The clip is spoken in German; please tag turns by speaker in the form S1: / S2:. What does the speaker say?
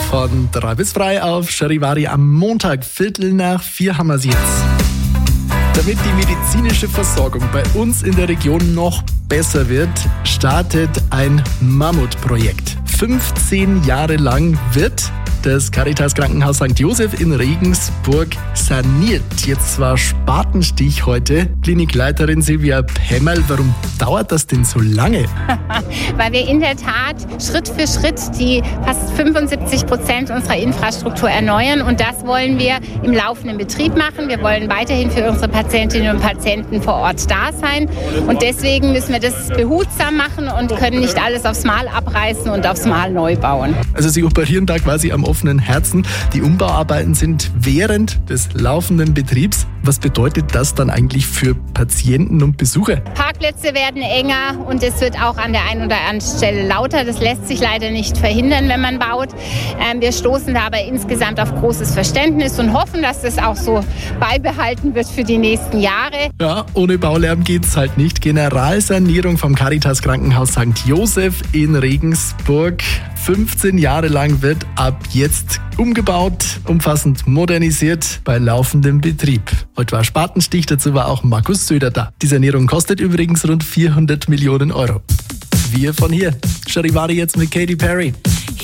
S1: Von 3 bis frei auf Charivari am Montag, 3:45 haben wir es jetzt. Damit die medizinische Versorgung bei uns in der Region noch besser wird, startet ein Mammutprojekt. 15 Jahre lang wird das Caritas Krankenhaus St. Joseph in Regensburg saniert. Jetzt war Spatenstich heute. Klinikleiterin Silvia Pemmel, warum dauert das denn so lange?
S2: Weil wir in der Tat Schritt für Schritt die fast 75% unserer Infrastruktur erneuern und das wollen wir im laufenden Betrieb machen. Wir wollen weiterhin für unsere Patientinnen und Patienten vor Ort da sein und deswegen müssen wir das behutsam machen und können nicht alles aufs Mal abreißen und aufs Mal neu bauen.
S1: Also Sie operieren da quasi am offenen Herzen. Die Umbauarbeiten sind während des laufenden Betriebs. Was bedeutet das dann eigentlich für Patienten und Besucher?
S2: Parkplätze werden enger und es wird auch an der einen oder anderen Stelle lauter. Das lässt sich leider nicht verhindern, wenn man baut. Wir stoßen da aber insgesamt auf großes Verständnis und hoffen, dass das auch so beibehalten wird für die nächsten Jahre.
S1: Ja, ohne Baulärm geht's halt nicht. Generalsanierung vom Caritas Krankenhaus St. Joseph in Regensburg. 15 Jahre lang wird ab jetzt umgebaut, umfassend modernisiert bei laufendem Betrieb. Heute war Spatenstich, dazu war auch Markus Söder da. Die Sanierung kostet übrigens rund 400 Millionen Euro. Wir von hier. Charivari jetzt mit Katy Perry.